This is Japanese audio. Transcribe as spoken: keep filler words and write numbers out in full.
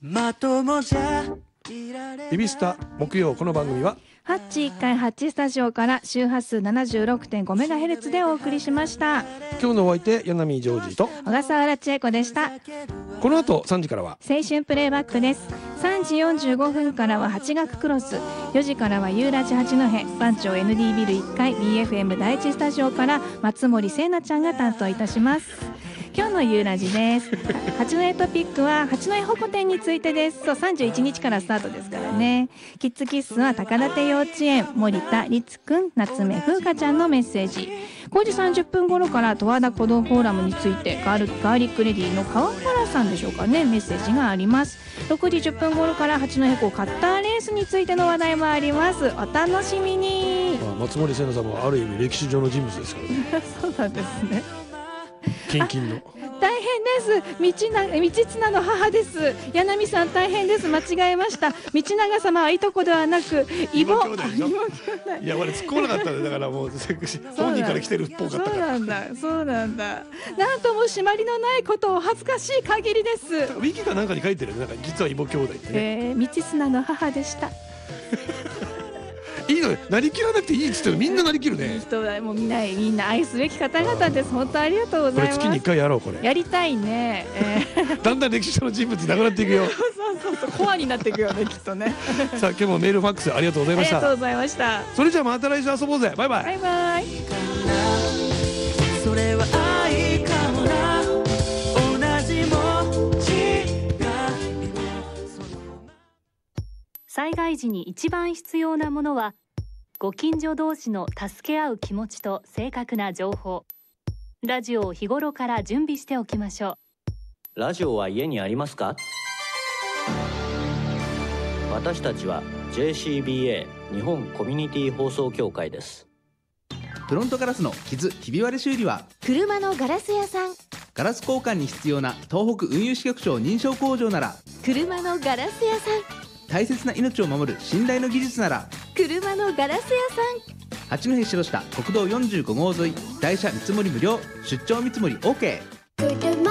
まともじゃビビスタ木曜、この番組はハッチいっかいハッチスタジオから周波数 ななじゅうろくてんごメガヘルツ でお送りしました。 今日のお相手、柳見ジョージと小笠原千恵子でした。 この後さんじからは青春プレイバックです。さんじよんじゅうごふんからは八学クロス、よじからはユーラジ八戸番町 エヌディー ビルいっかい ビーエフエム 第一スタジオから松森聖奈ちゃんが担当いたします。今日のユーラジです。八戸トピックは八戸ホコ天についてです。そう、さんじゅういちにちからスタートですからね。キッズキッスは高舘幼稚園、森田律くん、夏目風花ちゃんのメッセージ。ごじさんじゅっぷん頃から十和田鼓動フォーラムについてガールガーリックレディの川原さんでしょうかね、メッセージがあります。ろくじじゅっぷん頃から八戸港カッターレースについての話題もあります。お楽しみに。 まあ、松森聖奈さんもある意味歴史上の人物ですからね。 そうなんですね。 キンキンの大変です。道な道綱の母です。柳さん大変です。間違えました。道長様はいとこではなく異母。 いや、俺突っ込まなかったんだから、もう本人から来てるっぽかったから。 そうなんだ、そうなんだ。なんとも締まりのないことを恥ずかしい限りです。 ウィキかなんかに書いてるよね。なんか実は異母兄弟ってね。 えー、道綱の母でした。 いいのよ、なりきらなくていいっつってる。みんななりきるね。 人はもうみんなみんな愛すべき方々です。本当ありがとうございます。 これ月にいっかいやろう。これやりたいね、えー、 だんだん歴史上の人物なくなっていくよ。 そうそうそう、コアになっていくよね、きっとね。 さあ、今日もメールファックスありがとうございました。 ありがとうございました。 それじゃあまた来週遊ぼうぜ。バイバイ。 バイバイ。 それは愛かもな、同じ文字が災害時に一番必要なものはご近所同士の助け合う気持ちと正確な情報。ラジオを日頃から準備しておきましょう。ラジオは家にありますか？私たちは ジェーシービーエー 日本コミュニティ放送協会です。 フロントガラスの傷ひび割れ修理は車のガラス屋さん。 ガラス交換に必要な東北運輸支局長認証工場なら車のガラス屋さん。 大切な命を守る信頼の技術なら車のガラス屋さん。 八戸市白下国道よんじゅうごごう沿い、台車見積もり無料、出張見積もり OK。